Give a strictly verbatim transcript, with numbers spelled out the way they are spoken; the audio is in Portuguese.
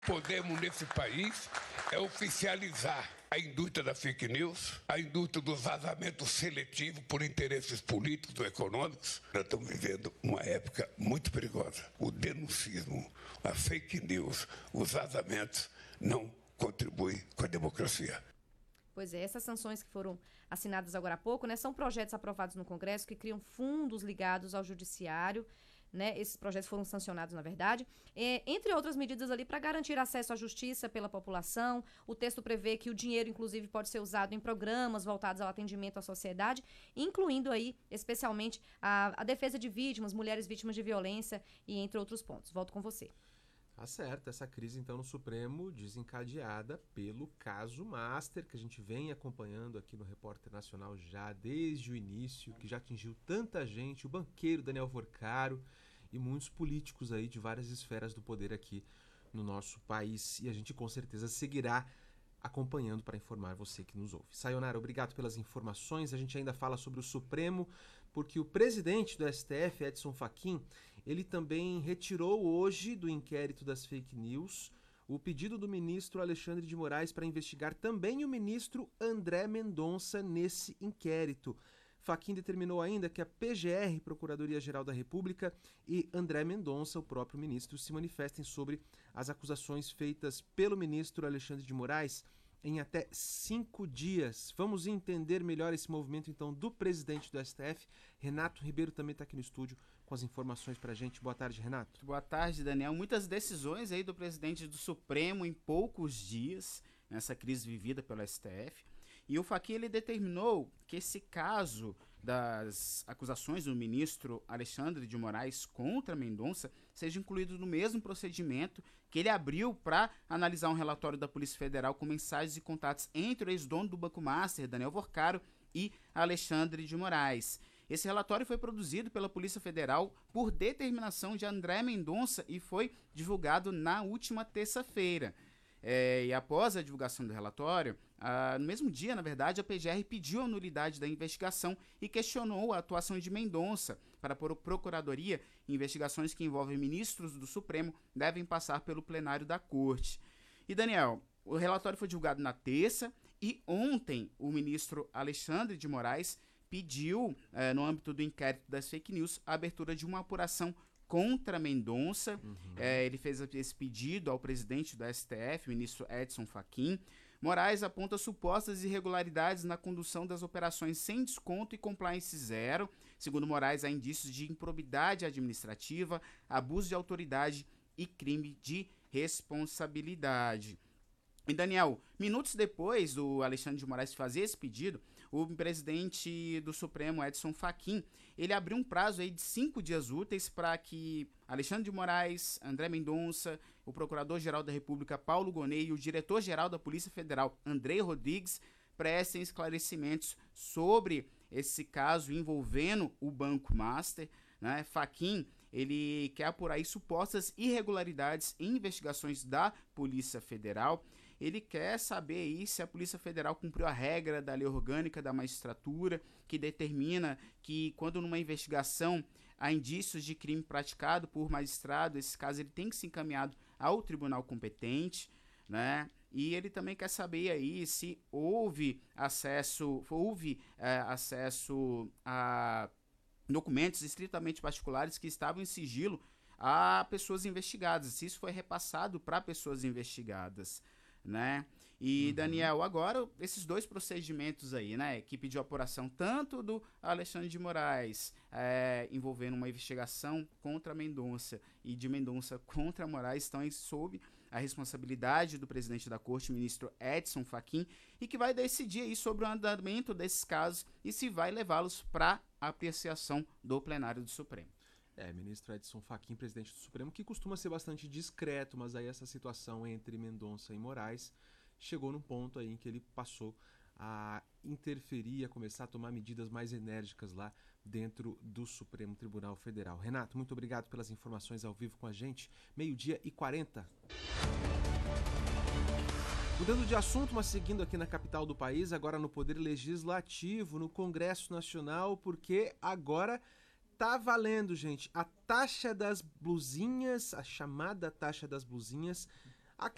Podemos, nesse país, é oficializar a indústria da fake news, a indústria do vazamento seletivo por interesses políticos ou econômicos. Nós estamos vivendo uma época muito perigosa. O denuncismo, a fake news, os vazamentos não contribuem com a democracia. Pois é, essas sanções que foram assinadas agora há pouco, né, são projetos aprovados no Congresso que criam fundos ligados ao judiciário, né? Esses projetos foram sancionados, na verdade, é, entre outras medidas ali para garantir acesso à justiça pela população. O texto prevê que o dinheiro, inclusive, pode ser usado em programas voltados ao atendimento à sociedade, incluindo aí, especialmente, a, a defesa de vítimas, mulheres vítimas de violência e entre outros pontos. Volto com você. Tá certo, essa crise então no Supremo desencadeada pelo caso Master, que a gente vem acompanhando aqui no Repórter Nacional já desde o início, que já atingiu tanta gente, o banqueiro Daniel Vorcaro e muitos políticos aí de várias esferas do poder aqui no nosso país. E a gente com certeza seguirá acompanhando para informar você que nos ouve. Sayonara, obrigado pelas informações. A gente ainda fala sobre o Supremo, porque o presidente do S T F, Edson Fachin, ele também retirou hoje do inquérito das fake news o pedido do ministro Alexandre de Moraes para investigar também o ministro André Mendonça nesse inquérito. Fachin determinou ainda que a P G R, Procuradoria-Geral da República, e André Mendonça, o próprio ministro, se manifestem sobre as acusações feitas pelo ministro Alexandre de Moraes em até cinco dias. Vamos entender melhor esse movimento, então, do presidente do S T F. Renato Ribeiro também está aqui no estúdio com as informações para a gente. Boa tarde, Renato. Boa tarde, Daniel. Muitas decisões aí do presidente do Supremo em poucos dias, nessa crise vivida pelo S T F. E o Fachin, ele determinou que esse caso das acusações do ministro Alexandre de Moraes contra Mendonça seja incluído no mesmo procedimento que ele abriu para analisar um relatório da Polícia Federal com mensagens e contatos entre o ex-dono do Banco Master, Daniel Vorcaro, e Alexandre de Moraes. Esse relatório foi produzido pela Polícia Federal por determinação de André Mendonça e foi divulgado na última terça-feira. É, e após a divulgação do relatório, ah, no mesmo dia, na verdade, a P G R pediu a nulidade da investigação e questionou a atuação de Mendonça. Para a Procuradoria, investigações que envolvem ministros do Supremo devem passar pelo plenário da Corte. E, Daniel, o relatório foi divulgado na terça e ontem o ministro Alexandre de Moraes pediu, eh, no âmbito do inquérito das fake news, a abertura de uma apuração contra Mendonça. Uhum. É, ele fez esse pedido ao presidente do S T F, ministro Edson Fachin. Moraes aponta supostas irregularidades na condução das operações sem desconto e compliance zero. Segundo Moraes, há indícios de improbidade administrativa, abuso de autoridade e crime de responsabilidade. E, Daniel, minutos depois do Alexandre de Moraes fazer esse pedido, o presidente do Supremo, Edson Fachin, ele abriu um prazo aí de cinco dias úteis para que Alexandre de Moraes, André Mendonça, o Procurador-Geral da República, Paulo Gonet, e o Diretor-Geral da Polícia Federal, Andrei Rodrigues, prestem esclarecimentos sobre esse caso envolvendo o Banco Master, né? Fachin, ele quer apurar aí supostas irregularidades em investigações da Polícia Federal. Ele quer saber aí se a Polícia Federal cumpriu a regra da lei orgânica da magistratura, que determina que quando numa investigação há indícios de crime praticado por magistrado, esse caso ele tem que ser encaminhado ao tribunal competente, né? E ele também quer saber aí se houve acesso, houve é, acesso a documentos estritamente particulares que estavam em sigilo a pessoas investigadas, se isso foi repassado para pessoas investigadas, né? E, uhum. Daniel, agora esses dois procedimentos aí, né, que pediu apuração tanto do Alexandre de Moraes, é, envolvendo uma investigação contra Mendonça e de Mendonça contra Moraes, estão sob a responsabilidade do presidente da Corte, ministro Edson Fachin, e que vai decidir aí sobre o andamento desses casos e se vai levá-los para apreciação do plenário do Supremo. É, ministro Edson Fachin, presidente do Supremo, que costuma ser bastante discreto, mas aí essa situação entre Mendonça e Moraes chegou num ponto aí em que ele passou a interferir, a começar a tomar medidas mais enérgicas lá dentro do Supremo Tribunal Federal. Renato, muito obrigado pelas informações ao vivo com a gente. meio-dia e quarenta. Mudando de assunto, mas seguindo aqui na capital do país, agora no Poder Legislativo, no Congresso Nacional, porque agora tá valendo, gente, a taxa das blusinhas, a chamada taxa das blusinhas,